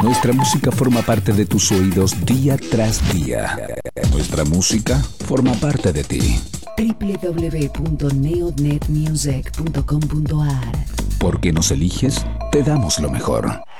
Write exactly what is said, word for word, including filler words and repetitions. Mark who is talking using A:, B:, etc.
A: Nuestra música forma parte de tus oídos día tras día. Nuestra música forma parte de ti.
B: doble u doble u doble u punto neonet music punto com punto a r.
A: Porque nos eliges, te damos lo mejor.